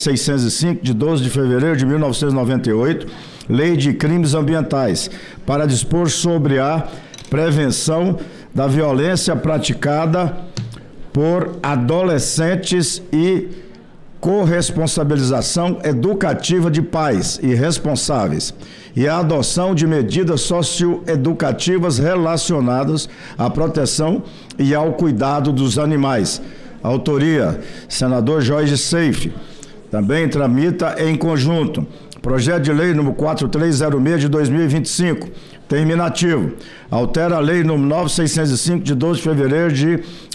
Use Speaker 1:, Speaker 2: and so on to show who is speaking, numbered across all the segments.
Speaker 1: 605, de 12 de fevereiro de 1998, Lei de Crimes Ambientais, para dispor sobre a prevenção da violência praticada por adolescentes e corresponsabilização educativa de pais e responsáveis, e a adoção de medidas socioeducativas relacionadas à proteção e ao cuidado dos animais. Autoria, senador Jorge Seife. Também tramita em conjunto projeto de lei número 4306 de 2025, terminativo. Altera a lei número 9605 de 12 de fevereiro de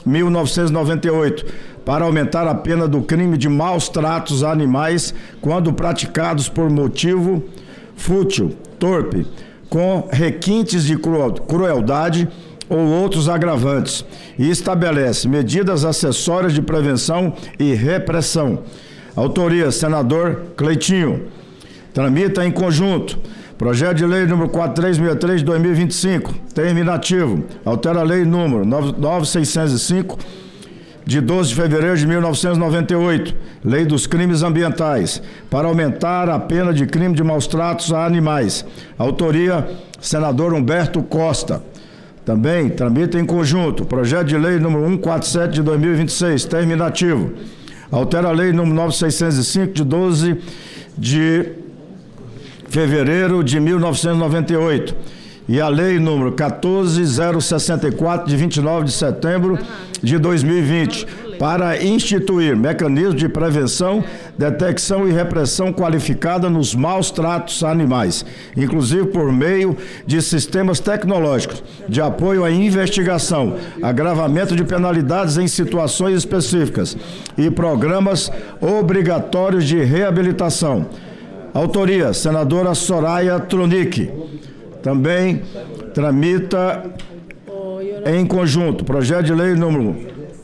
Speaker 1: 1998, para aumentar a pena do crime de maus tratos a animais quando praticados por motivo fútil, torpe, com requintes de crueldade ou outros agravantes, e estabelece medidas acessórias de prevenção e repressão. Autoria, senador Cleitinho. Tramita em conjunto projeto de lei número 4363 de 2025, terminativo. Altera a lei número 9605 de 12 de fevereiro de 1998, Lei dos Crimes Ambientais, para aumentar a pena de crime de maus tratos a animais. Autoria, senador Humberto Costa. Também tramita em conjunto projeto de lei número 147 de 2026, terminativo. Altera a lei número 9605 de 12 de fevereiro de 1998 e a lei número 14064 de 29 de setembro de 2020, para instituir mecanismos de prevenção, detecção e repressão qualificada nos maus tratos a animais, inclusive por meio de sistemas tecnológicos de apoio à investigação, agravamento de penalidades em situações específicas e programas obrigatórios de reabilitação. Autoria, senadora Soraya Tronic. Também tramita em conjunto projeto de lei número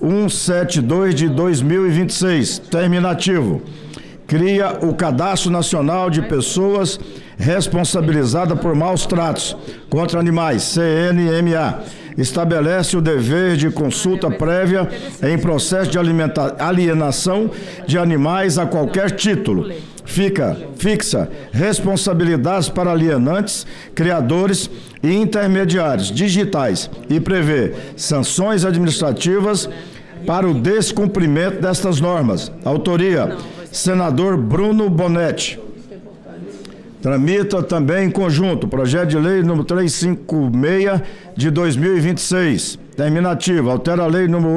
Speaker 1: 172 de 2026, terminativo. Cria o Cadastro Nacional de Pessoas Responsabilizadas por Maus Tratos contra Animais, CNMA. Estabelece o dever de consulta prévia em processo de alienação de animais a qualquer título. Fixa responsabilidades para alienantes, criadores e intermediários digitais e prevê sanções administrativas para o descumprimento destas normas. Autoria, senador Bruno Bonetti. Tramita também em conjunto projeto de lei número 356 de 2026, terminativo. Altera a lei número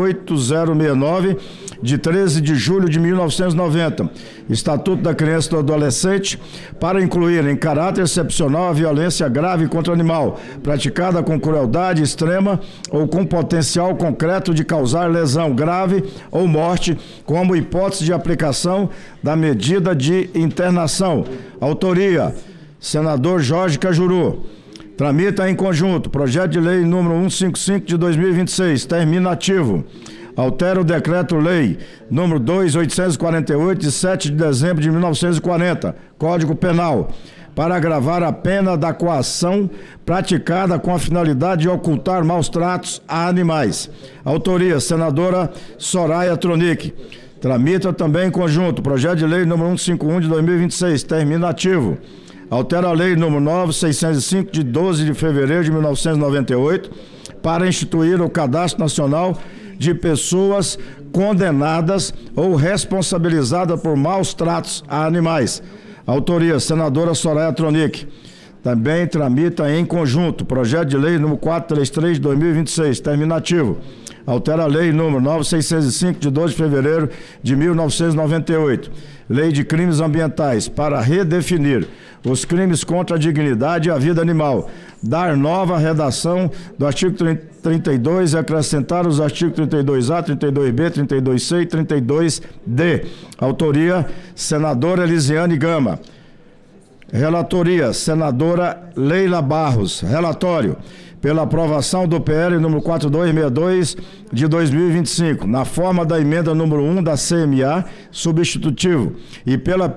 Speaker 1: 8069 de 13 de julho de 1990, Estatuto da Criança e do Adolescente, para incluir em caráter excepcional a violência grave contra o animal, praticada com crueldade extrema ou com potencial concreto de causar lesão grave ou morte, como hipótese de aplicação da medida de internação. Autoria, senador Jorge Cajuru. Tramita em conjunto projeto de lei número 155 de 2026, terminativo. Altera o decreto-lei número 2848, de 7 de dezembro de 1940, Código Penal, para agravar a pena da coação praticada com a finalidade de ocultar maus tratos a animais. Autoria, senadora Soraya Tronic. Tramita também em conjunto projeto de lei número 151 de 2026, terminativo. Altera a lei número 9605 de 12 de fevereiro de 1998, para instituir o Cadastro Nacional de Pessoas Condenadas ou Responsabilizadas por Maus Tratos a Animais. Autoria, senadora Soraya Tronic. Também tramita em conjunto projeto de lei número 433 de 2026, terminativo. Altera a lei número 9605 de 12 de fevereiro de 1998, Lei de Crimes Ambientais, para redefinir os crimes contra a dignidade e a vida animal, dar nova redação do artigo 32 e acrescentar os artigos 32A, 32B, 32C e 32D. Autoria, senadora Elisiane Gama. Relatoria, senadora Leila Barros. Relatório, pela aprovação do PL número 4262 de 2025, na forma da emenda número 1 da CMA, substitutivo, e pela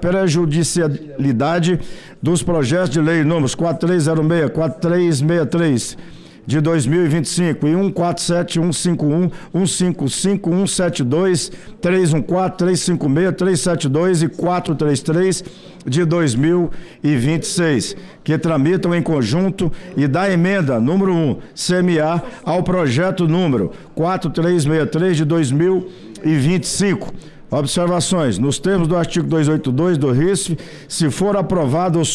Speaker 1: prejudicialidade dos projetos de lei números 4306, 4363 de 2025 e 147, 151, 155, 172, 314, 356, 372 e 433 de 2026, que tramitam em conjunto e da emenda número 1, CMA, ao projeto número 4363 de 2025. Observações: nos termos do artigo 282 do RISF, se for aprovado